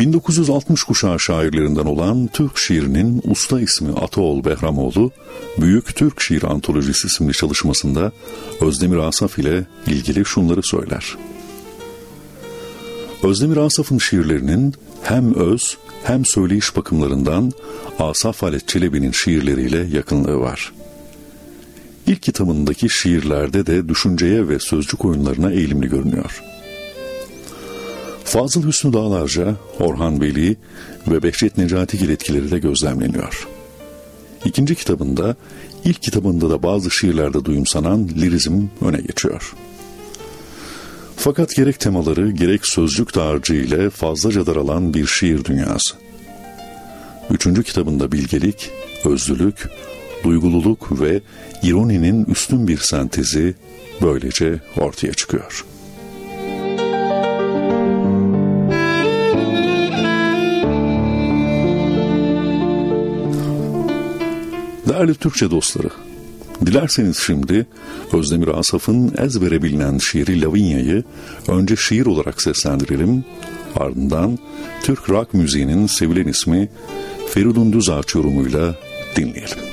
1960 kuşağı şairlerinden olan Türk şiirinin usta ismi Ataol Behramoğlu, Büyük Türk Şiir Antolojisi isimli çalışmasında Özdemir Asaf ile ilgili şunları söyler. Özdemir Asaf'ın şiirlerinin hem öz hem söyleyiş bakımlarından Asaf Halet Çelebi'nin şiirleriyle yakınlığı var. İlk kitabındaki şiirlerde de düşünceye ve sözcük oyunlarına eğilimli görünüyor. Fazıl Hüsnü Dağlarca, Orhan Veli ve Behçet Necatigil etkileri de gözlemleniyor. İkinci kitabında, ilk kitabında da bazı şiirlerde duyumsanan lirizm öne geçiyor. Fakat gerek temaları gerek sözcük dağarcığı ile fazlaca daralan bir şiir dünyası. Üçüncü kitabında bilgelik, özlülük, duygululuk ve ironinin üstün bir sentezi böylece ortaya çıkıyor. Değerli Türkçe dostları, dilerseniz şimdi Özdemir Asaf'ın ezbere bilinen şiiri Lavinia'yı önce şiir olarak seslendirelim, ardından Türk rock müziğinin sevilen ismi Feridun Düzağaç yorumuyla dinleyelim.